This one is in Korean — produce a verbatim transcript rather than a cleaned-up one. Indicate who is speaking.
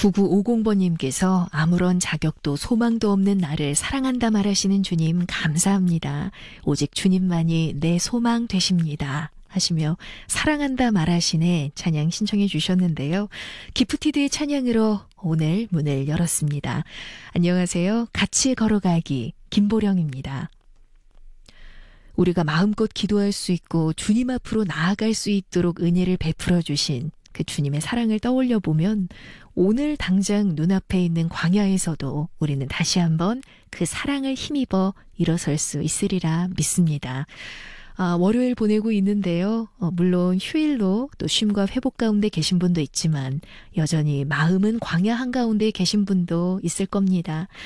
Speaker 1: 구구오공 번님께서 아무런 자격도 소망도 없는 나를 사랑한다 말하시는 주님 감사합니다. 오직 주님만이 내 소망 되십니다. 하시며 사랑한다 말하시네 찬양 신청해 주셨는데요. 기프티드의 찬양으로 오늘 문을 열었습니다. 안녕하세요. 같이 걸어가기 김보령입니다. 우리가 마음껏 기도할 수 있고 주님 앞으로 나아갈 수 있도록 은혜를 베풀어 주신 그 주님의 사랑을 떠올려 보면 오늘 당장 눈앞에 있는 광야에서도 우리는 다시 한번 그 사랑을 힘입어 일어설 수 있으리라 믿습니다. 아, 월요일 보내고 있는데요. 어, 물론 휴일로 또 쉼과 회복 가운데 계신 분도 있지만 여전히 마음은 광야 한가운데 계신 분도 있을 겁니다.